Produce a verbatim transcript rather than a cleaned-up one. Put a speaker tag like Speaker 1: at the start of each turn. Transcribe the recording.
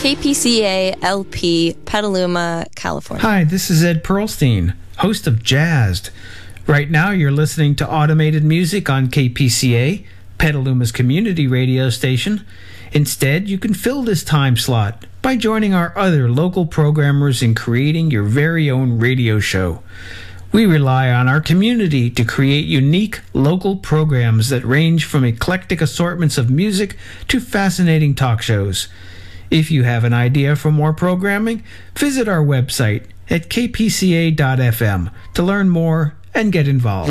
Speaker 1: K P C A L P, Petaluma, California.
Speaker 2: Hi, this is Ed Pearlstein, host of Jazzed. Right now you're listening to automated music on K P C A, Petaluma's community radio station. Instead, you can fill this time slot by joining our other local programmers in creating your very own radio show. We rely on our community to create unique local programs that range from eclectic assortments of music to fascinating talk shows. If you have an idea for more programming, visit our website at k p c a dot f m to learn more and get involved.